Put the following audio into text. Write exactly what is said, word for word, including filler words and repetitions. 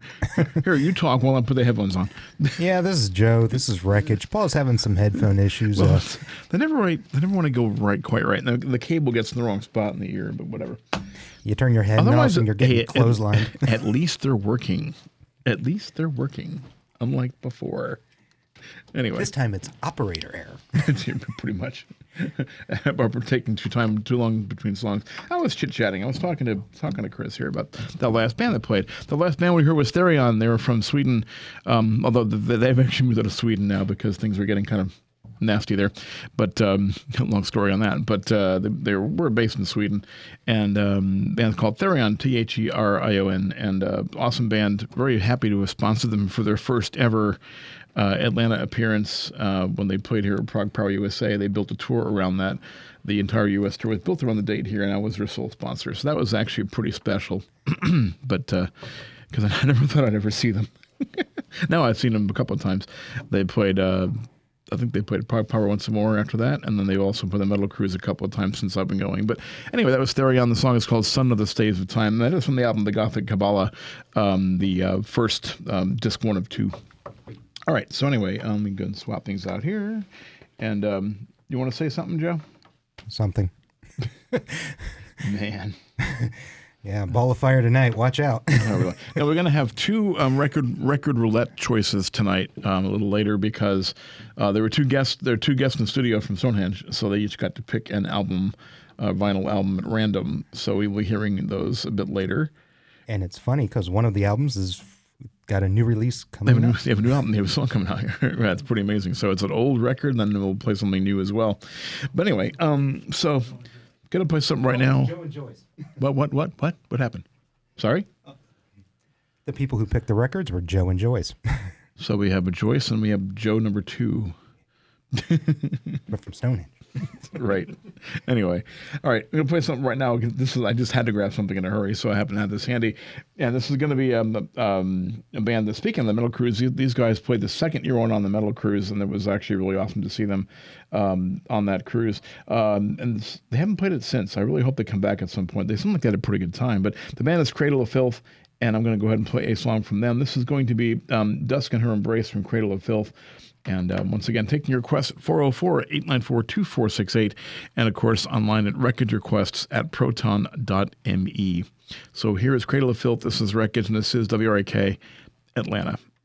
Here, you talk while I put the headphones on. Yeah, this is Joe. This is Wreckage. Paul's having some headphone issues. Well, uh, they never right. They never want to go right, quite right. The, the cable gets in the wrong spot in the ear, but whatever. you turn your head Otherwise, off and you're getting hey, clotheslined. At, at least they're working. At least they're working, unlike before. Anyway, This time it's operator error. pretty much. We're taking too time too long between songs. I was chit chatting. I was talking to talking to Chris here about the last band that played. The last band we heard was Therion. They were from Sweden, um, although they've actually moved out of Sweden now because things were getting kind of nasty there. But um, long story on that. But uh, they, they were based in Sweden, and um, the band's called Therion, T H E R I O N, and uh, awesome band. Very happy to have sponsored them for their first ever Uh, Atlanta appearance uh, when they played here at Prague Power U S A. They built a tour around that. The entire U S tour was built around the date here, and I was their sole sponsor. So that was actually pretty special. But because uh, I never thought I'd ever see them. Now I've seen them a couple of times. They played, uh, I think they played Prague Power once more after that, and then they also played the Metal Cruise a couple of times since I've been going. But anyway, that was Therion. The song is called Son of the Staves of Time. And that is from the album The Gothic Kabbalah, um, the uh, first um, disc one of two. All right. So anyway, um, we can go and swap things out here. And um, you want to say something, Joe? Something. Man. Yeah, ball of fire tonight. Watch out. Oh, really? Now, we're going to have two um, record record roulette choices tonight um, a little later because uh, there were two guests. There are two guests in the studio from Stonehenge, so they each got to pick an album, uh, vinyl album at random. So we will be hearing those a bit later. And it's funny because one of the albums is got a new release They coming have, a new, up. they have a new album. They have a song coming out here. That's pretty amazing. So it's an old record, and then we'll play something new as well. But anyway, um, so gonna play something right now. Joe and Joyce. What? What? What? What? What happened? Sorry. The people who picked the records were Joe and Joyce. So we have a Joyce, and we have Joe number two. But from Stonehenge. Right. Anyway, all right. I'm gonna play something right now. This is I just had to grab something in a hurry, so I happen to have this handy. And this is going to be um, um, a band that, speaking of the Metal Cruise, these guys played the second year on on the Metal Cruise, and it was actually really awesome to see them um, on that cruise. Um, and this, they haven't played it since. I really hope they come back at some point. They seem like they had a pretty good time. But the band is Cradle of Filth, and I'm going to go ahead and play a song from them. This is going to be um, Dusk and Her Embrace from Cradle of Filth. And uh, once again, taking your requests at four oh four, eight nine four, two four six eight. And, of course, online at record requests at proton dot me. So here is Cradle of Filth. This is Wreckage, and this is W R A K Atlanta.